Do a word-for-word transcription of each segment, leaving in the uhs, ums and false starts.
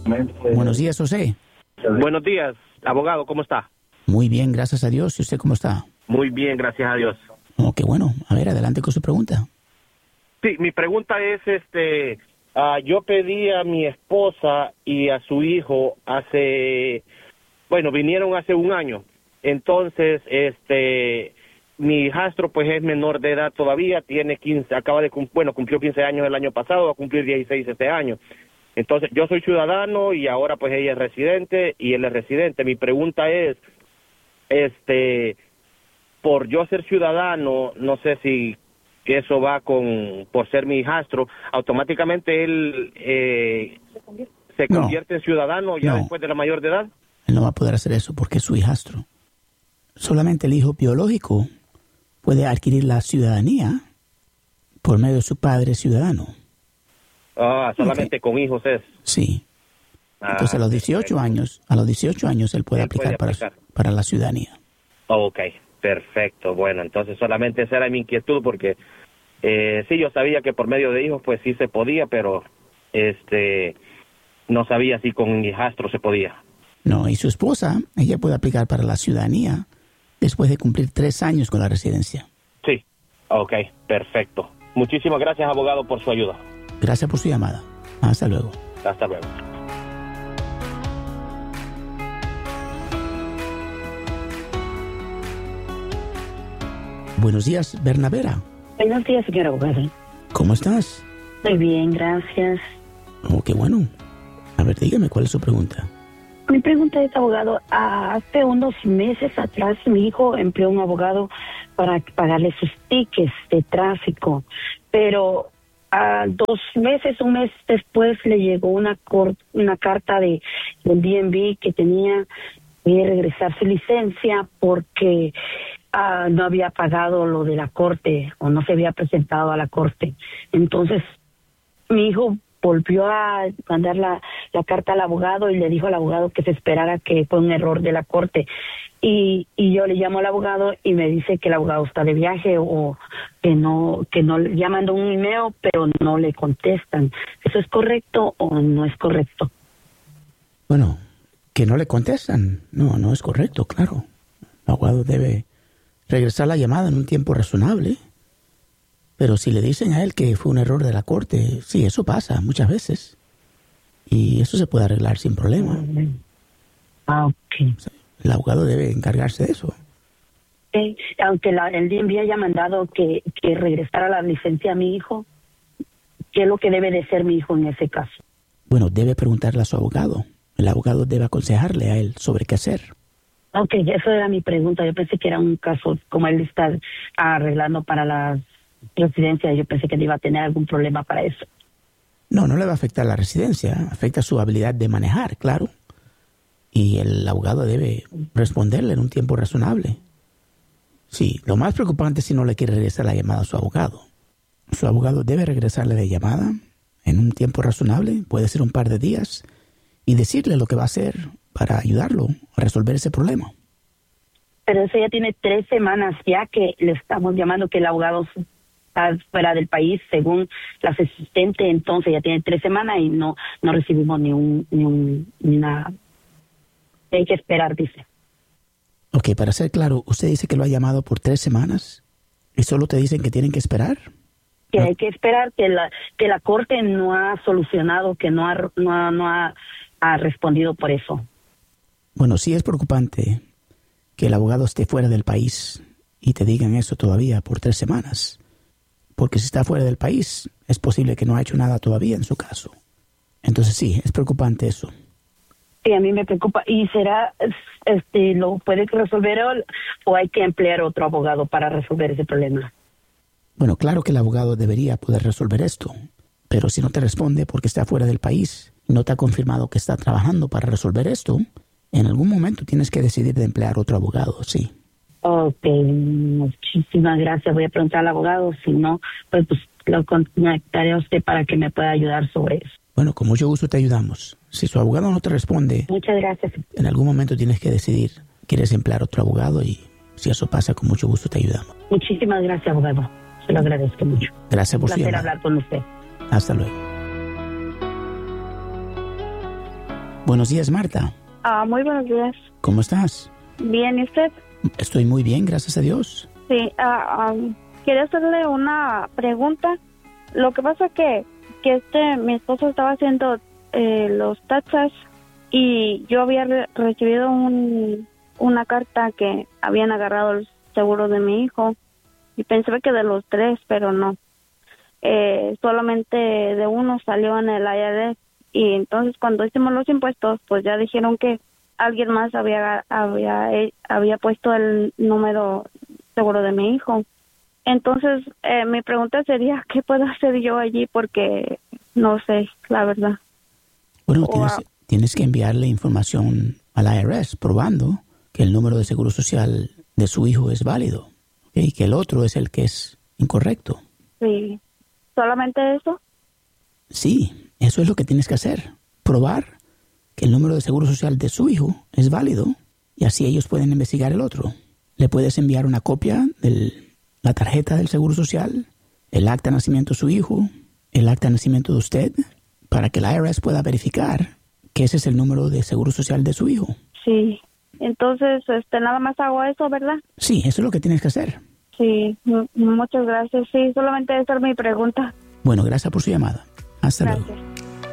Buenos días, José. Buenos días, abogado, ¿cómo está? Muy bien, gracias a Dios. ¿Y usted cómo está? Muy bien, gracias a Dios. Oh, qué bueno. A ver, adelante con su pregunta. Sí, mi pregunta es, este, uh, yo pedí a mi esposa y a su hijo hace, bueno, vinieron hace un año. Entonces, este, mi hijastro pues es menor de edad todavía, tiene quince, acaba de, bueno, cumplió quince años el año pasado, va a cumplir dieciséis este año. Entonces, yo soy ciudadano y ahora pues ella es residente y él es residente. Mi pregunta es, este, por yo ser ciudadano, no sé si eso va con, por ser mi hijastro, automáticamente él eh, se convierte no, en ciudadano ya no. después de la mayor de edad. Él no va a poder hacer eso porque es su hijastro. Solamente el hijo biológico puede adquirir la ciudadanía por medio de su padre ciudadano. Ah, solamente okay. con hijos es. Sí. Entonces ah, a los dieciocho años, a los dieciocho años él puede él aplicar, puede aplicar. Para, para la ciudadanía. Ok, perfecto. Bueno, entonces solamente esa era mi inquietud porque eh, sí, yo sabía que por medio de hijos pues sí se podía, pero este no sabía si con un hijastro se podía. No, y su esposa, ella puede aplicar para la ciudadanía después de cumplir tres años con la residencia. Sí, ok, perfecto. Muchísimas gracias, abogado, por su ayuda. Gracias por su llamada. Hasta luego. Hasta luego. Buenos días, Bernabera. Buenos días, señor abogado. ¿Cómo estás? Muy bien, gracias. Oh, qué bueno. A ver, dígame, ¿cuál es su pregunta? Mi pregunta es, abogado, hace unos meses atrás mi hijo empleó un abogado para pagarle sus tickets de tráfico, pero a dos meses, un mes después le llegó una cor- una carta de del D M V que tenía que regresar su licencia porque uh, no había pagado lo de la corte o no se había presentado a la corte. Entonces, mi hijo volvió a mandar la, la carta al abogado y le dijo al abogado que se esperara, que fue un error de la corte. Y, y yo le llamo al abogado y me dice que el abogado está de viaje o que no, que no, ya mandó un email, pero no le contestan. ¿Eso es correcto o no es correcto? Bueno, que no le contestan. No, no es correcto, claro. El abogado debe regresar la llamada en un tiempo razonable. Pero si le dicen a él que fue un error de la corte, sí, eso pasa muchas veces. Y eso se puede arreglar sin problema. Ah, ok. O sea, el abogado debe encargarse de eso. Okay. Aunque la, el D M V haya mandado que, que regresara la licencia a mi hijo, ¿qué es lo que debe de ser mi hijo en ese caso? Bueno, debe preguntarle a su abogado. El abogado debe aconsejarle a él sobre qué hacer. Ok, eso era mi pregunta. Yo pensé que era un caso como él está arreglando para la residencia. Yo pensé que iba a tener algún problema para eso. No, no le va a afectar la residencia. Afecta su habilidad de manejar, claro. Y el abogado debe responderle en un tiempo razonable. Sí, lo más preocupante es si no le quiere regresar la llamada a su abogado. Su abogado debe regresarle la llamada en un tiempo razonable, puede ser un par de días, y decirle lo que va a hacer para ayudarlo a resolver ese problema. Pero eso ya tiene tres semanas ya que le estamos llamando que el abogado está fuera del país, según la asistente. Entonces ya tiene tres semanas y no no recibimos ni un ni un ni nada. Hay que esperar, dice. Ok, para ser claro, usted dice que lo ha llamado por tres semanas y solo te dicen que tienen que esperar. Que ¿No? hay que esperar, que la que la corte no ha solucionado, que no ha no ha, no ha, ha respondido por eso. Bueno, sí es preocupante que el abogado esté fuera del país y te digan eso todavía por tres semanas. Porque si está fuera del país, es posible que no ha hecho nada todavía en su caso. Entonces sí, es preocupante eso. Sí, a mí me preocupa. ¿Y será, este, lo puede resolver o, o hay que emplear otro abogado para resolver ese problema? Bueno, claro que el abogado debería poder resolver esto, pero si no te responde porque está fuera del país, no te ha confirmado que está trabajando para resolver esto, en algún momento tienes que decidir de emplear otro abogado, sí. Ok, muchísimas gracias. Voy a preguntar al abogado, si no, pues, pues lo contactaré a usted para que me pueda ayudar sobre eso. Bueno, con mucho gusto te ayudamos. Si su abogado no te responde, muchas gracias. En algún momento tienes que decidir, quieres emplear otro abogado y si eso pasa, con mucho gusto te ayudamos. Muchísimas gracias, abogado. Se lo agradezco mucho. Gracias por su llamada. Un placer hablar con usted. Hasta luego. Buenos días, Marta. Ah, muy buenos días. ¿Cómo estás? Bien, ¿y usted? Estoy muy bien, gracias a Dios. Sí, uh, um, quería hacerle una pregunta. Lo que pasa que que este mi esposo estaba haciendo eh, los taxes y yo había re- recibido un, una carta que habían agarrado el seguro de mi hijo y pensé que de los tres, pero no. Eh, solamente de uno salió en el I R S y entonces cuando hicimos los impuestos, pues ya dijeron que alguien más había había eh, había puesto el número seguro de mi hijo. Entonces, eh, mi pregunta sería, ¿qué puedo hacer yo allí? Porque no sé, la verdad. Bueno, o tienes, a... tienes que enviarle información al I R S probando que el número de seguro social de su hijo es válido, ¿okay? Y que el otro es el que es incorrecto. Sí. ¿Solamente eso? Sí, eso es lo que tienes que hacer. Probar que el número de seguro social de su hijo es válido y así ellos pueden investigar el otro. Le puedes enviar una copia de la tarjeta del seguro social, el acta de nacimiento de su hijo, el acta de nacimiento de usted, para que el I R S pueda verificar que ese es el número de seguro social de su hijo. Sí. Entonces, este, nada más hago eso, ¿verdad? Sí, eso es lo que tienes que hacer. Sí, m- muchas gracias. Sí, solamente esa es mi pregunta. Bueno, gracias por su llamada. Hasta Gracias. luego.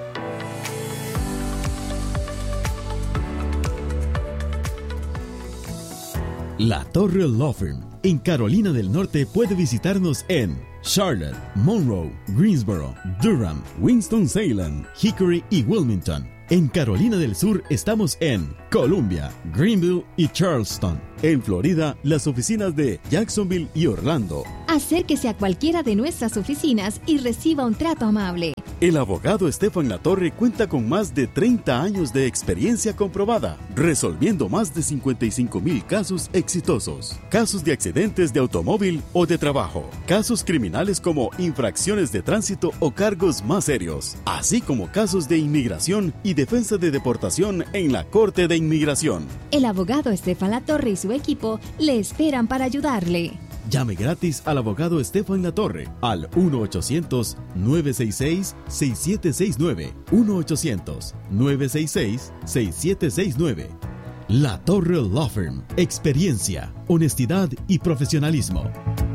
La Torre Law Firm en Carolina del Norte puede visitarnos en Charlotte, Monroe, Greensboro, Durham, Winston-Salem, Hickory y Wilmington. En Carolina del Sur estamos en Columbia, Greenville y Charleston. En Florida, las oficinas de Jacksonville y Orlando. Acérquese a cualquiera de nuestras oficinas y reciba un trato amable. El abogado Estefan Latorre cuenta con más de treinta años de experiencia comprobada, resolviendo más de cincuenta y cinco mil casos exitosos. Casos de accidentes de automóvil o de trabajo, casos criminales como infracciones de tránsito o cargos más serios, así como casos de inmigración y defensa de deportación en la Corte de Inmigración. El abogado Estefan Latorre y su equipo le esperan para ayudarle. Llame gratis al abogado Estefan Latorre al uno ochocientos, nueve seis seis, seis siete seis nueve, uno ochocientos, nueve seis seis, seis siete seis nueve. La Torre Law Firm, experiencia, honestidad y profesionalismo.